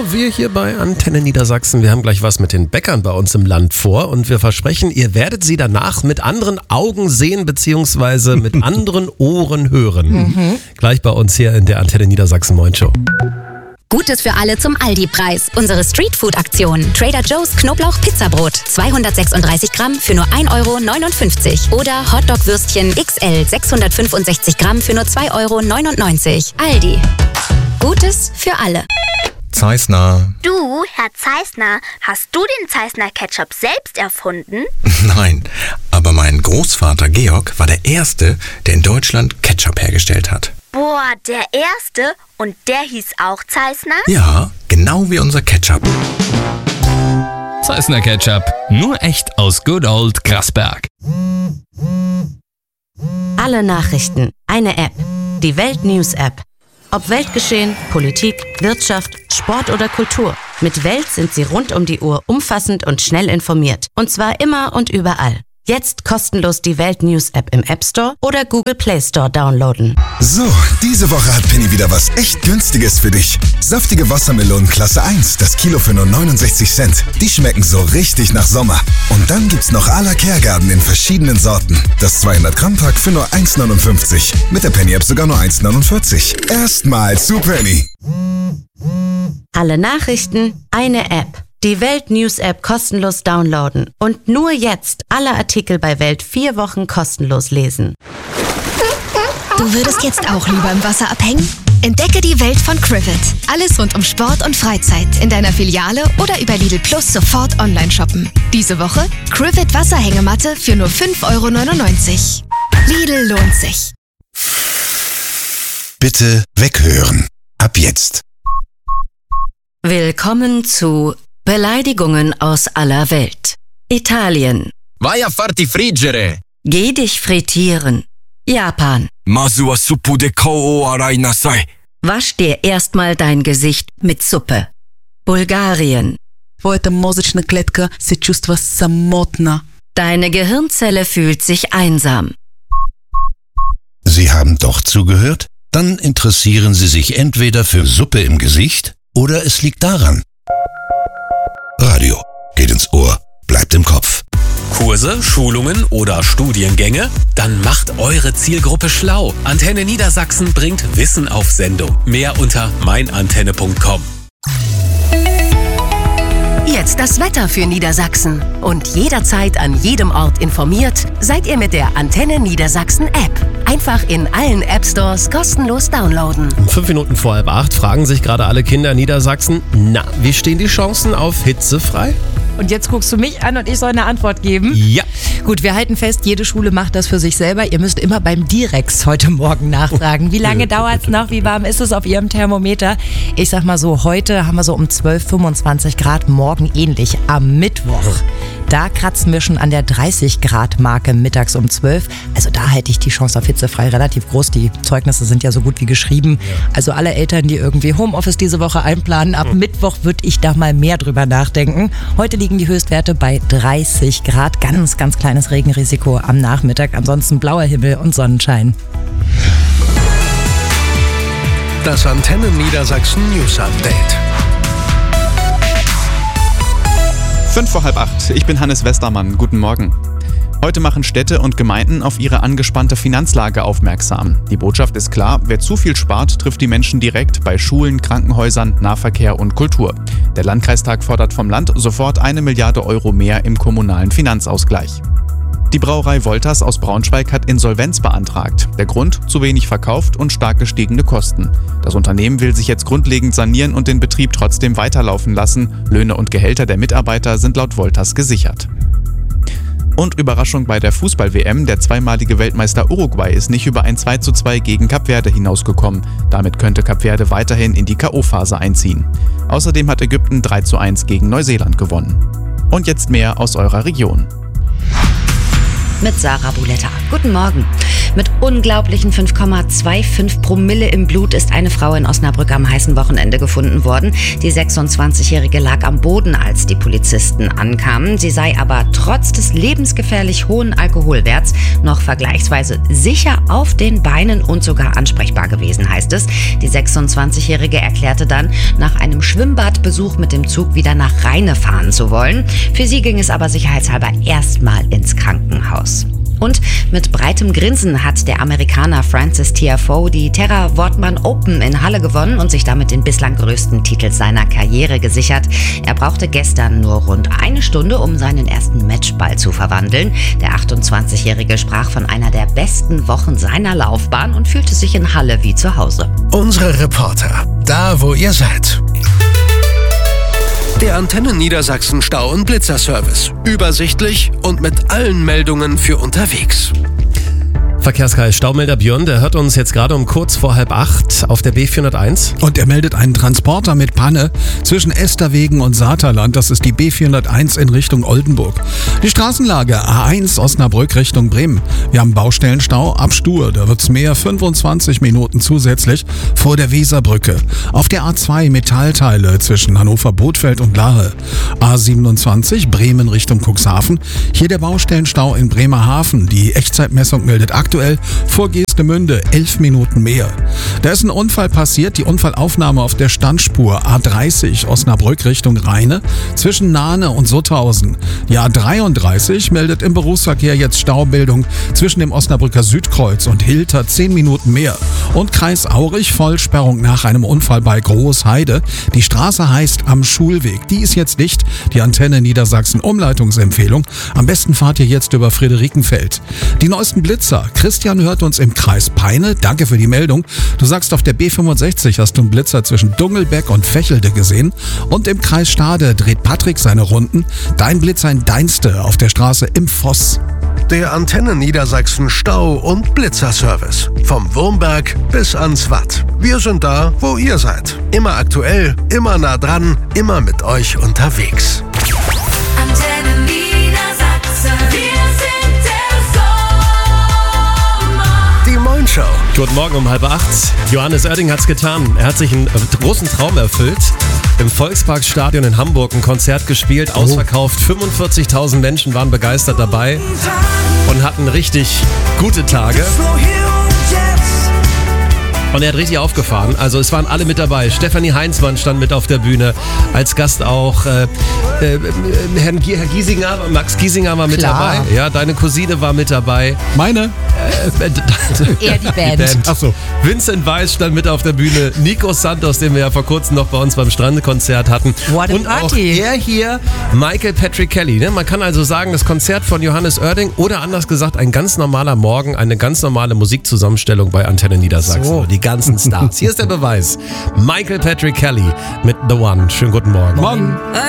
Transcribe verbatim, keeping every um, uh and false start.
wir hier bei Antenne Niedersachsen, wir haben gleich was mit den Bäckern bei uns im Land vor und wir versprechen, ihr werdet sie danach mit anderen Augen sehen bzw. mit anderen Ohren hören. Mhm. Gleich bei uns hier in der Antenne Niedersachsen Moin Show. Gutes für alle zum Aldi-Preis. Unsere Streetfood-Aktion. Trader Joe's Knoblauch-Pizzabrot. zweihundertsechsunddreißig Gramm für nur ein Euro neunundfünfzig. Oder Hotdog-Würstchen X L sechshundertfünfundsechzig Gramm für nur zwei Euro neunundneunzig. Aldi. Gutes für alle. Zeissner. Du, Herr Zeissner, hast du den Zeissner Ketchup selbst erfunden? Nein, aber mein Großvater Georg war der Erste, der in Deutschland Ketchup hergestellt hat. Boah, der Erste? Und der hieß auch Zeissner? Ja, genau wie unser Ketchup. Zeissner Ketchup, nur echt aus Good Old Grasberg. Alle Nachrichten, eine App. Die Welt News App. Ob Weltgeschehen, Politik, Wirtschaft, Sport oder Kultur. Mit Welt sind Sie rund um die Uhr umfassend und schnell informiert. Und zwar immer und überall. Jetzt kostenlos die Welt News App im App Store oder Google Play Store downloaden. So, diese Woche hat Penny wieder was echt Günstiges für dich. Saftige Wassermelonen Klasse eins, das Kilo für nur neunundsechzig Cent. Die schmecken so richtig nach Sommer. Und dann gibt's noch à la Kehrgarten in verschiedenen Sorten. Das zweihundert Gramm Pack für nur eins neunundfünfzig. Mit der Penny App sogar nur eins neunundvierzig. Erstmal zu Penny. Alle Nachrichten, eine App. Die Welt News App kostenlos downloaden und nur jetzt alle Artikel bei Welt vier Wochen kostenlos lesen. Du würdest jetzt auch lieber im Wasser abhängen? Entdecke die Welt von Crivet. Alles rund um Sport und Freizeit in deiner Filiale oder über Lidl Plus sofort online shoppen. Diese Woche Crivet Wasserhängematte für nur fünf Euro neunundneunzig. Lidl lohnt sich. Bitte weghören. Ab jetzt. Willkommen zu Beleidigungen aus aller Welt. Italien. Vai a farti friggere. Geh dich frittieren. Japan. Masu wa suppu de kou o arai nasai. Wasch dir erstmal dein Gesicht mit Suppe. Bulgarien. Твоята мозъчна клетка се чувства самотна. Deine Gehirnzelle fühlt sich einsam. Sie haben doch zugehört? Dann interessieren Sie sich entweder für Suppe im Gesicht oder es liegt daran. Radio geht ins Ohr, bleibt im Kopf. Kurse, Schulungen oder Studiengänge? Dann macht eure Zielgruppe schlau. Antenne Niedersachsen bringt Wissen auf Sendung. Mehr unter meinantenne punkt com. Jetzt das Wetter für Niedersachsen. Und jederzeit an jedem Ort informiert, seid ihr mit der Antenne Niedersachsen App. Einfach in allen App Stores kostenlos downloaden. Um fünf Minuten vor halb acht fragen sich gerade alle Kinder in Niedersachsen, na, wie stehen die Chancen auf hitzefrei? Und jetzt guckst du mich an und ich soll eine Antwort geben? Ja. Gut, wir halten fest, jede Schule macht das für sich selber. Ihr müsst immer beim Direx heute Morgen nachfragen. Wie lange dauert es noch? Wie warm ist es auf Ihrem Thermometer? Ich sag mal so, heute haben wir so um zwölf, fünfundzwanzig Grad, morgen ähnlich. Am Mittwoch, da kratzen wir schon an der dreißig Grad Marke mittags um zwölf. Also da halte ich die Chance auf hitzefrei relativ groß. Die Zeugnisse sind ja so gut wie geschrieben. Also alle Eltern, die irgendwie Homeoffice diese Woche einplanen, ab Mittwoch würde ich da mal mehr drüber nachdenken. Heute liegen die Höchstwerte bei dreißig Grad. Ganz, ganz kleines Regenrisiko am Nachmittag. Ansonsten blauer Himmel und Sonnenschein. Das Antenne Niedersachsen News Update. Fünf vor halb acht. Ich bin Hannes Westermann. Guten Morgen. Heute machen Städte und Gemeinden auf ihre angespannte Finanzlage aufmerksam. Die Botschaft ist klar, wer zu viel spart, trifft die Menschen direkt bei Schulen, Krankenhäusern, Nahverkehr und Kultur. Der Landkreistag fordert vom Land sofort eine Milliarde Euro mehr im kommunalen Finanzausgleich. Die Brauerei Wolters aus Braunschweig hat Insolvenz beantragt. Der Grund? Zu wenig verkauft und stark gestiegene Kosten. Das Unternehmen will sich jetzt grundlegend sanieren und den Betrieb trotzdem weiterlaufen lassen. Löhne und Gehälter der Mitarbeiter sind laut Wolters gesichert. Und Überraschung bei der Fußball-W M, der zweimalige Weltmeister Uruguay ist nicht über ein zwei zu zwei gegen Kap Verde hinausgekommen. Damit könnte Kap Verde weiterhin in die K O-Phase einziehen. Außerdem hat Ägypten drei zu eins gegen Neuseeland gewonnen. Und jetzt mehr aus eurer Region. mit Sarah Buletta. Guten Morgen. Mit unglaublichen fünf Komma fünfundzwanzig Promille im Blut ist eine Frau in Osnabrück am heißen Wochenende gefunden worden. Die sechsundzwanzigjährige lag am Boden, als die Polizisten ankamen. Sie sei aber trotz des lebensgefährlich hohen Alkoholwerts noch vergleichsweise sicher auf den Beinen und sogar ansprechbar gewesen, heißt es. Die sechsundzwanzigjährige erklärte dann, nach einem Schwimmbadbesuch mit dem Zug wieder nach Rheine fahren zu wollen. Für sie ging es aber sicherheitshalber erstmal ins Krankenhaus. Und mit breitem Grinsen hat der Amerikaner Francis Tiafoe die Terra Wortmann Open in Halle gewonnen und sich damit den bislang größten Titel seiner Karriere gesichert. Er brauchte gestern nur rund eine Stunde, um seinen ersten Matchball zu verwandeln. Der achtundzwanzigjährige sprach von einer der besten Wochen seiner Laufbahn und fühlte sich in Halle wie zu Hause. Unsere Reporter, da wo ihr seid. Der Antenne Niedersachsen Stau- und Blitzerservice. Übersichtlich und mit allen Meldungen für unterwegs. Verkehrskreis Staumelder Björn, der hört uns jetzt gerade um kurz vor halb acht auf der B vierhunderteins. Und er meldet einen Transporter mit Panne zwischen Esterwegen und Saterland. Das ist die B vierhunderteins in Richtung Oldenburg. Die Straßenlage A eins Osnabrück Richtung Bremen. Wir haben Baustellenstau ab Stur. Da wird's mehr, fünfundzwanzig Minuten zusätzlich vor der Weserbrücke. Auf der A zwei Metallteile zwischen Hannover-Bothfeld und Lahe. A siebenundzwanzig Bremen Richtung Cuxhaven. Hier der Baustellenstau in Bremerhaven. Die Echtzeitmessung meldet aktuell vor Geestemünde elf Minuten mehr. Da ist ein Unfall passiert, die Unfallaufnahme auf der Standspur A dreißig Osnabrück Richtung Rheine zwischen Nahne und Sutthausen. Die A dreiunddreißig meldet im Berufsverkehr jetzt Staubildung zwischen dem Osnabrücker Südkreuz und Hilter zehn Minuten mehr. Und Kreis Aurich Vollsperrung nach einem Unfall bei Großheide. Die Straße heißt Am Schulweg. Die ist jetzt dicht. Die Antenne Niedersachsen Umleitungsempfehlung. Am besten fahrt ihr jetzt über Friederikenfeld. Die neuesten Blitzer. Christian hört uns im Kreis Peine. Danke für die Meldung. Du sagst, auf der B fünfundsechzig hast du einen Blitzer zwischen Dungelbeck und Fächelde gesehen. Und im Kreis Stade dreht Patrick seine Runden. Dein Blitzer in Deinste auf der Straße im Voss. Der Antenne Niedersachsen Stau- und Blitzerservice. Vom Wurmberg bis ans Watt. Wir sind da, wo ihr seid. Immer aktuell, immer nah dran, immer mit euch unterwegs. Antenne Niedersachsen. Wir sind der Sommer. Die Moin Show. Guten Morgen um halb acht. Johannes Oerding hat's getan. Er hat sich einen großen Traum erfüllt. Im Volksparkstadion in Hamburg ein Konzert gespielt, ausverkauft. fünfundvierzigtausend Menschen waren begeistert dabei und hatten richtig gute Tage. Und er hat richtig aufgefahren. Also es waren alle mit dabei. Stefanie Heinzmann stand mit auf der Bühne. Als Gast auch äh, äh, Herrn Herr Giesinger, Max Giesinger war mit Klar. dabei. Ja, deine Cousine war mit dabei. Meine? Äh, äh, Eher die Band. Die Band. Ach so. Vincent Weiss stand mit auf der Bühne. Nico Santos, den wir ja vor kurzem noch bei uns beim Strandkonzert hatten. What a Und auch party. er hier, Michael Patrick Kelly. Ne? Man kann also sagen, das Konzert von Johannes Oerding oder anders gesagt, ein ganz normaler Morgen, eine ganz normale Musikzusammenstellung bei Antenne Niedersachsen. So. Die ganzen Stars. Hier ist der Beweis. Michael Patrick Kelly mit The One. Schönen guten Morgen. Morgen.